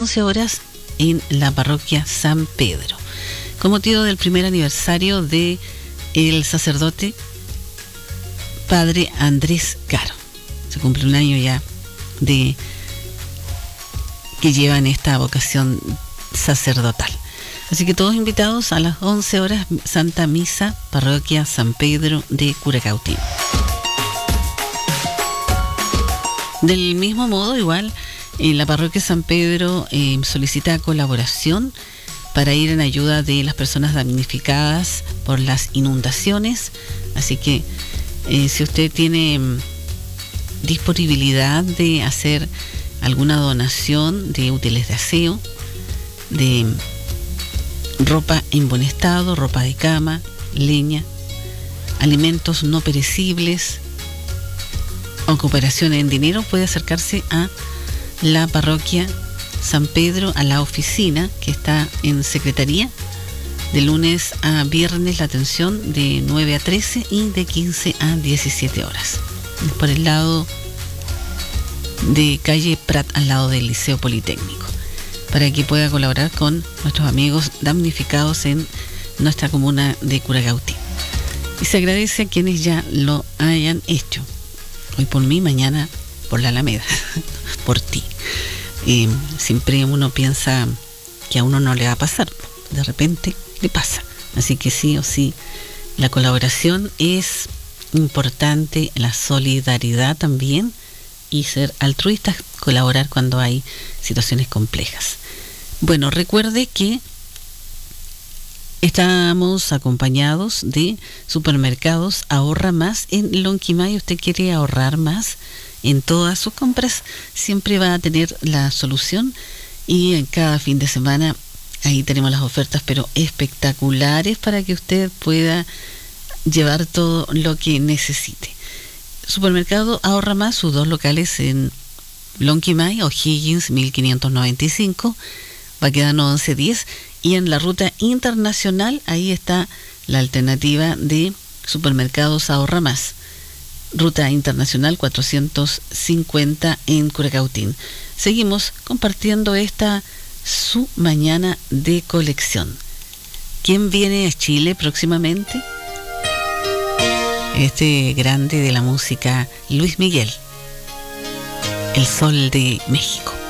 11 horas en la parroquia San Pedro, con motivo del primer aniversario de el sacerdote Padre Andrés Caro. Se cumple un año ya de que llevan esta vocación sacerdotal. Así que todos invitados a las 11 horas, Santa Misa, parroquia San Pedro de Curacautín. Del mismo modo, igual, en la parroquia San Pedro solicita colaboración para ir en ayuda de las personas damnificadas por las inundaciones. Así que si usted tiene disponibilidad de hacer alguna donación de útiles de aseo, de ropa en buen estado, ropa de cama, leña, alimentos no perecibles o cooperación en dinero, puede acercarse a la parroquia San Pedro, a la oficina que está en Secretaría, de lunes a viernes la atención de 9 a 13 y de 15 a 17 horas. Por el lado de calle Prat, al lado del Liceo Politécnico, para que pueda colaborar con nuestros amigos damnificados en nuestra comuna de Curacautín. Y se agradece a quienes ya lo hayan hecho. Hoy por mí, mañana por la Alameda, por ti. Siempre uno piensa que a uno no le va a pasar, de repente le pasa. Así que sí o sí, la colaboración es importante, la solidaridad también, y ser altruistas, colaborar cuando hay situaciones complejas. Bueno, recuerde que estamos acompañados de Supermercados Ahorra Más en Lonquimay. Usted quiere ahorrar más en todas sus compras, siempre va a tener la solución, y en cada fin de semana ahí tenemos las ofertas, pero espectaculares, para que usted pueda llevar todo lo que necesite. Supermercado Ahorra Más, sus dos locales en Lonquimay, O'Higgins 1595, Baquedano 1110, y en la ruta internacional, ahí está la alternativa de Supermercados Ahorra Más, ruta internacional 450 en Curacautín. Seguimos compartiendo esta su mañana de colección. ¿Quién viene a Chile próximamente? Este grande de la música, Luis Miguel, el Sol de México.